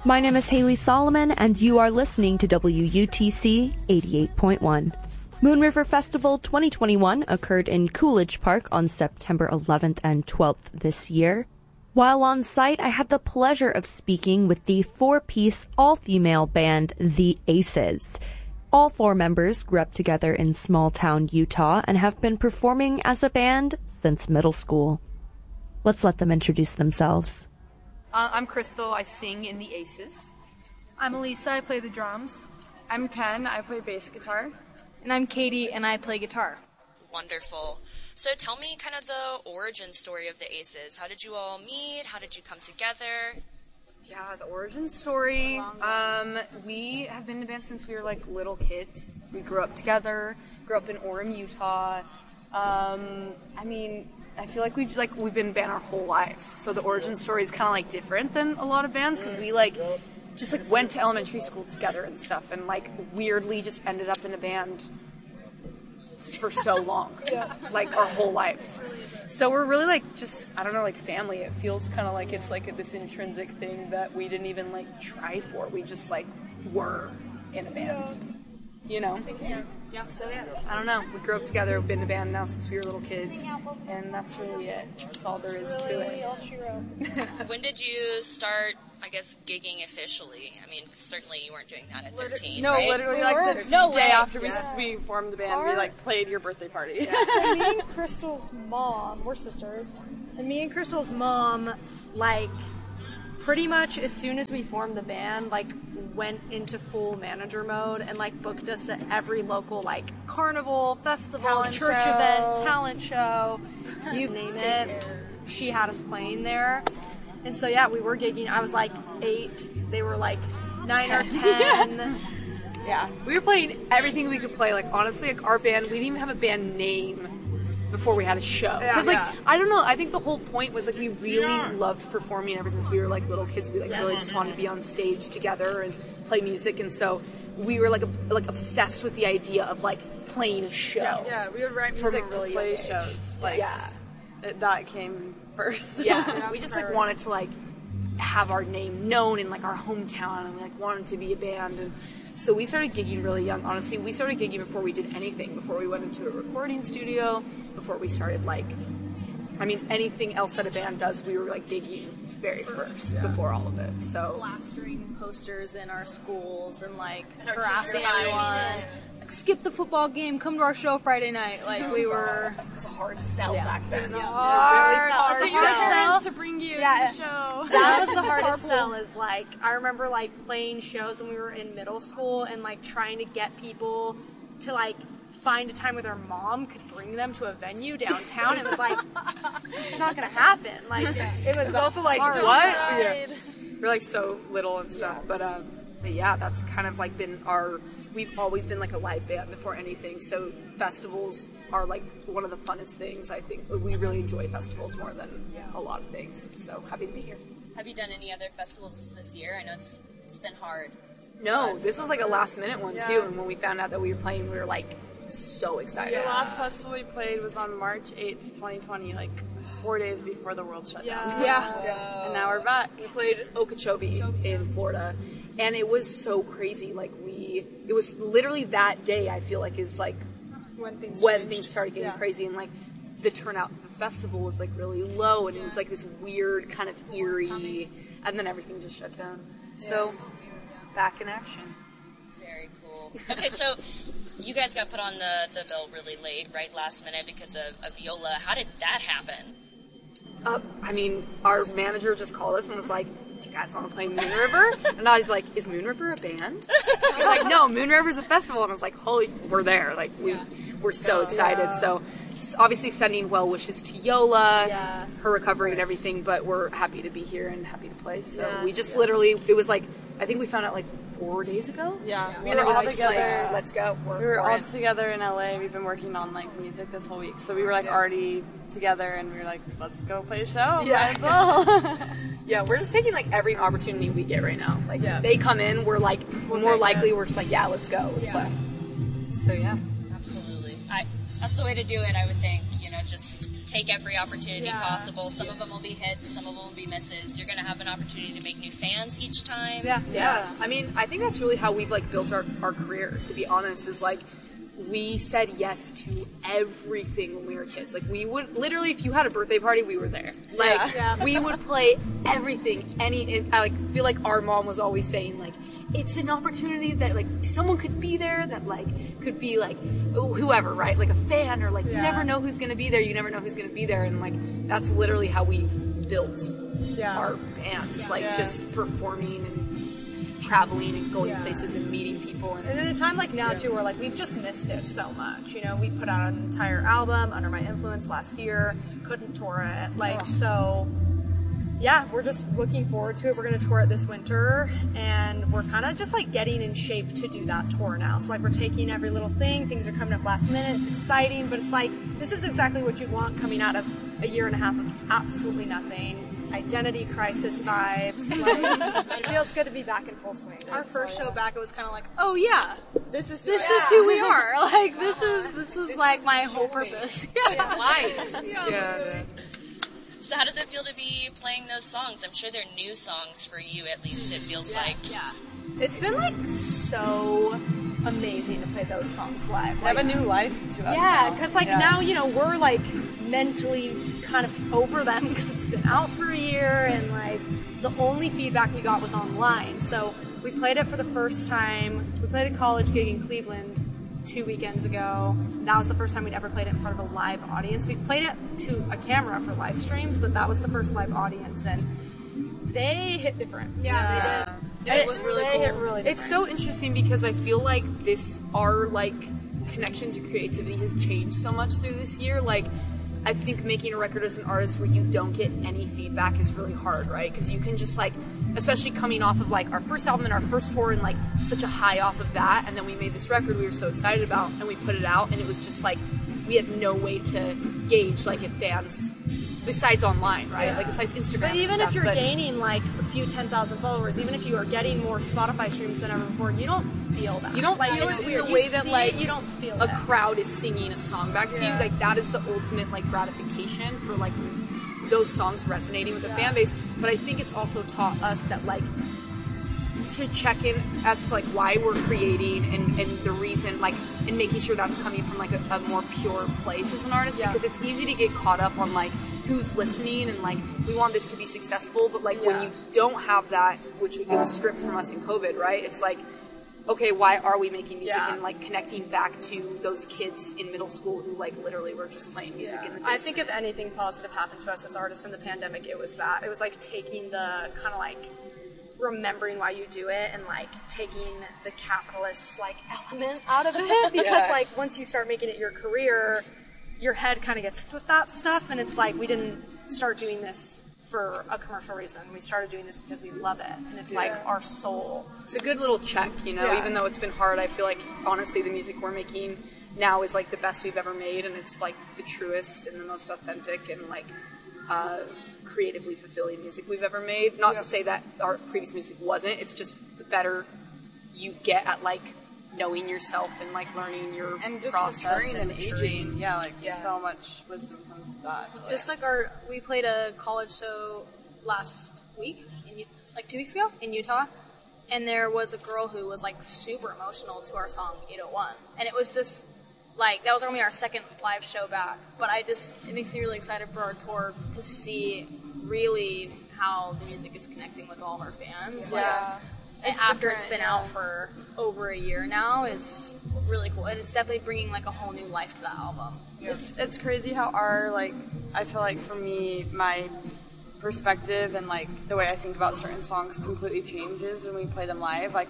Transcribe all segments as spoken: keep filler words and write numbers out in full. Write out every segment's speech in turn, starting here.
My name is Haley Solomon, and you are listening to W U T C eighty-eight point one. Moon River Festival twenty twenty-one occurred in Coolidge Park on September eleventh and twelfth this year. While on site, I had the pleasure of speaking with the four-piece all-female band, The Aces. All four members grew up together in small-town Utah and have been performing as a band since middle school. Let's let them introduce themselves. Uh, I'm Crystal. I sing in The Aces. I'm Elisa. I play the drums. I'm Ken. I play bass guitar. And I'm Katie, and I play guitar. Wonderful. So tell me kind of the origin story of the Aces. How did you all meet? How did you come together? Yeah, the origin story. Um, we have been in a band since we were like little kids. We grew up together, grew up in Orem, Utah. Um, I mean, I feel like we've like we've been in a band our whole lives. So the origin story is kind of like different than a lot of bands because we like just like went to elementary school together and stuff, and like weirdly just ended up in a band for so long, like our whole lives. So we're really like just I don't know, like family. It feels kind of like it's like this intrinsic thing that we didn't even like try for. We just like were in a band, you know. Yeah. Yeah. So yeah, I don't know. We grew up together. We've been in a band now since we were little kids, and that's really it. That's all there is to it. When did you start, I guess, gigging officially? I mean, certainly you weren't doing that at thirteen, No, right? literally, like the No day way. after we, Yeah. we formed the band, Our- we like played your birthday party. Yeah. So me and Crystal's mom, we're sisters, and me and Crystal's mom, like, pretty much as soon as we formed the band, like, went into full manager mode and, like, booked us at every local, like, carnival, festival, Talent church show. event, talent show, you name it. She had us playing there. And so, yeah, we were gigging. I was, like, eight. They were, like, nine or ten. Yeah, we were playing everything we could play. Like honestly, like our band, we didn't even have a band name before we had a show. Because like Yeah. I don't know, I think the whole point was like we really loved performing ever since we were like little kids. We like really just wanted to be on stage together and play music, and so we were like a, like obsessed with the idea of like playing a show. Yeah, we would write From music a really to play young age. shows. Like, Yeah. it, that came first. Yeah, we just like wanted to like have our name known in like our hometown, and we like wanted to be a band, and so we started gigging really young. Honestly, we started gigging before we did anything, before we went into a recording studio, before we started like, I mean, anything else that a band does, we were like gigging very first, yeah. before all of it. So Plastering posters in our schools and like And our harassing teacher everyone. lives, Like, skip the football game, come to our show Friday night. Like we were. it was a hard sell back then. It was a Yeah. hard, hard So hard you had sell. friends to bring you Yeah. to the show. That was the hardest sell is like, I remember like playing shows when we were in middle school and like trying to get people to like find a time where their mom could bring them to a venue downtown. It was like, it's not gonna happen. Like, it was It's also like, hard. what? Yeah. We're like so little and stuff, but um, but yeah, that's kind of like been our. We've always been like a live band before anything, so festivals are like one of the funnest things. I think we really enjoy festivals more than a lot of things. So happy to be here. Have you done any other festivals this year? I know it's it's been hard. No, this was like a last minute one Yeah. too, and when we found out that we were playing, we were like so excited. The last festival we played was on March eighth, twenty twenty, like four days before the world shut down. Yeah. And now we're back. We played Okeechobee in Florida, and it was so crazy. Like we, it was literally that day. I feel like is like When things when changed. things started getting Yeah. crazy, and like the turnout of the festival was like really low, and it was like this weird kind of eerie, and then everything just shut down. So back in action. Very cool. Okay, so you guys got put on the, the bill really late, right, last minute because of, of Viola. How did that happen? Uh, I mean, our manager just called us and was like, "Do you guys want to play Moon River?" And I was like, "Is Moon River a band?" He was like, "No, Moon River's a festival." And I was like, "Holy, we're there!" Like we, we're so excited. So, just obviously sending well wishes to Yola, Yeah. her recovery and everything. But we're happy to be here and happy to play. So Yeah. we just literally, it was like, I think we found out like four days ago. Yeah, we And were it was all just together. like, let's go. We're, We were we're all in. together in L A. We've been working on like music this whole week, so we were like already together, and we were like, "Let's go play a show." Yeah. Might as well. Yeah, we're just taking like every opportunity we get right now. Like Yeah. they come in, we're like more take likely it. we're just like, yeah, let's go, let's play. So yeah. Absolutely. I, that's the way to do it, I would think. You know, just take take every opportunity Yeah. possible. Some of them will be hits, some of them will be misses. You're going to have an opportunity to make new fans each time. Yeah. Yeah, I mean, I think that's really how we've like built our, our career, to be honest, is like we said yes to everything when we were kids. Like we would literally, if you had a birthday party, we were there. Like Yeah. we would play everything. Any, I like feel like our mom was always saying like, it's an opportunity that like someone could be there that like could be like whoever, right? Like a fan or like you Yeah. never know who's gonna be there. You never know who's gonna be there, and like that's literally how we built Yeah. our bands, like Yeah. just performing and traveling and going Yeah. places and meeting people. And, And in a time like now too, where like we've just missed it so much. You know, we put out an entire album Under My Influence last year, couldn't tour it. Like so, yeah, we're just looking forward to it. We're gonna tour it this winter, and we're kind of just like getting in shape to do that tour now. So like we're taking every little thing. Things are coming up last minute. It's exciting, but it's like this is exactly what you want coming out of a year and a half of absolutely nothing. Identity crisis vibes. Like, it feels good to be back in full swing. Our So, first yeah. show back, it was kind of like, oh yeah, This is this yeah. is who we are. Like this is this is like my whole purpose. Yeah. life. Yeah. Yeah. So how does it feel to be playing those songs? I'm sure they're new songs for you, at least it feels like. Yeah. It's been like so amazing to play those songs live. They have Like, a new life to us. yeah, now. because like Yeah. now you know we're like mentally kind of over them because it's been out for a year, and like the only feedback we got was online. So we played it for the first time. We played a college gig in Cleveland two weekends ago. That was the first time we'd ever played it in front of a live audience. We've played it to a camera for live streams, but that was the first live audience, and they hit different. Yeah, they did. Yeah, it was really They cool. hit really different. It's so interesting because I feel like this, our like connection to creativity has changed so much through this year. Like, I think making a record as an artist where you don't get any feedback is really hard, right? Because you can just like, especially coming off of like our first album and our first tour and like such a high off of that, and then we made this record we were so excited about, and we put it out, and it was just like we had no way to gauge like if fans, besides online, right? Like besides Instagram. But and even stuff, if you're but- gaining like a few ten thousand followers, even if you are getting more Spotify streams than ever before, you don't feel that. You don't like, feel it's it in weird. the You way that, see like, it, you don't feel a it. crowd is singing a song back to you. Yeah. Like that is the ultimate like gratification for like those songs resonating with the fan base. But I think it's also taught us that like to check in as to like why we're creating and, and the reason, like, and making sure that's coming from like a, a more pure place as an artist, Yeah. because it's easy to get caught up on like who's listening and like we want this to be successful, but like when Yeah. you don't have that, which it was stripped from us in COVID, right? It's like, okay, why are we making music Yeah. and like connecting back to those kids in middle school who like literally were just playing music in the I basement? think if anything positive happened to us as artists in the pandemic, it was that. It was like taking the kind of like remembering why you do it and like taking the capitalist like element out of it, because Yeah. like once you start making it your career, your head kind of gets with that stuff, and it's like we didn't start doing this for a commercial reason. We started doing this because we love it, and it's like our soul. It's a good little check, you know, Yeah. even though it's been hard. I feel like honestly the music we're making now is like the best we've ever made, and it's like the truest and the most authentic and like uh, creatively fulfilling music we've ever made. Not to say that our previous music wasn't, it's just the better you get at like knowing yourself and like learning your and just process maturing and maturing. aging. Yeah, like Yeah. so much wisdom comes with that. Just like our, we played a college show last week, in, U- like two weeks ago in Utah, and there was a girl who was like super emotional to our song eight oh one, and it was just like that was only our second live show back. But I just it makes me really excited for our tour to see really how the music is connecting with all our fans. Like, Yeah. and It's after it's different, been yeah. out for over a year now is really cool, and it's definitely bringing like a whole new life to the album. It's, it's crazy how our, like, I feel like for me, my perspective and, like, the way I think about certain songs completely changes when we play them live. Like,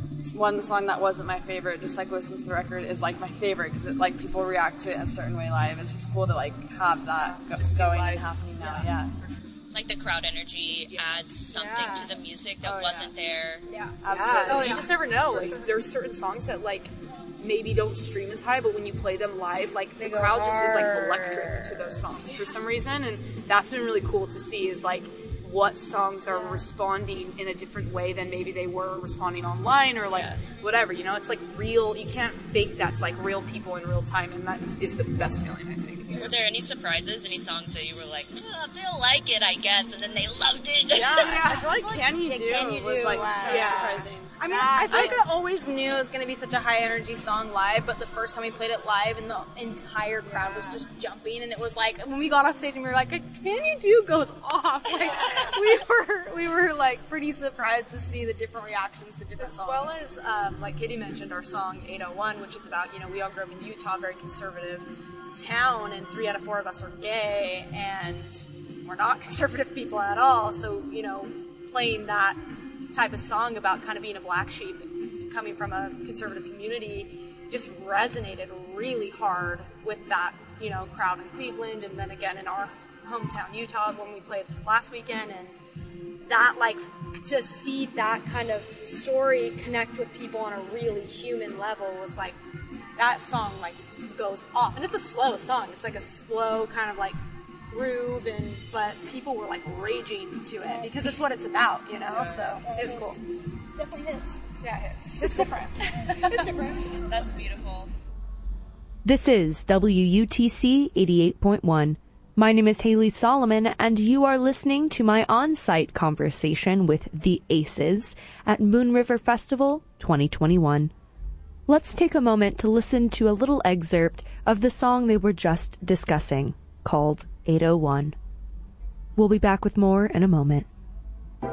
one song that wasn't my favorite, just, like, listening to the record is, like, my favorite because, it like, people react to it a certain way live. It's just cool to, like, have that go- going and happening now, yeah. Like the crowd energy adds something Yeah. to the music that Oh, yeah. wasn't there. Yeah. Yeah, Oh, you yeah. just never know. Like, there's certain songs that like maybe don't stream as high, but when you play them live, like the crowd just is like electric to those songs for some reason, and that's been really cool to see. Is like what songs are responding in a different way than maybe they were responding online or like Yeah. whatever, you know, it's like real, you can't fake that's like real people in real time, and that is the best feeling, I think. Were there any surprises? Any songs that you were like, oh, they'll like it, I guess, and then they loved it? Yeah, I feel like Can You Yeah, Do Can You was Do like, was yeah. surprising. I mean, That I feel like is- I always knew it was going to be such a high energy song live, but the first time we played it live and the entire crowd was just jumping, and it was like, when we got off stage and we were like, Can You Do goes off. Like, we were, we were like pretty surprised to see the different reactions to different As songs. well as, um, like Katie mentioned, our song eight oh one, which is about, you know, we all grew up in Utah, very conservative town, and three out of four of us are gay, and we're not conservative people at all. So, you know, playing that type of song about kind of being a black sheep coming from a conservative community just resonated really hard with that, you know, crowd in Cleveland, and then again in our hometown Utah when we played last weekend. And that, like, to see that kind of story connect with people on a really human level was like, that song like goes off, and it's a slow song. It's like a slow kind of like groove, and but people were like raging to it because it's what it's about, you know. So it was cool. Definitely hits. Yeah, it's it's different. It's different. That's beautiful. This is W U T C eighty-eight point one. My name is Haley Solomon, and you are listening to my on-site conversation with the Aces at Moon River Festival twenty twenty-one. Let's take a moment to listen to a little excerpt of the song they were just discussing, called eight oh one. We'll be back with more in a moment.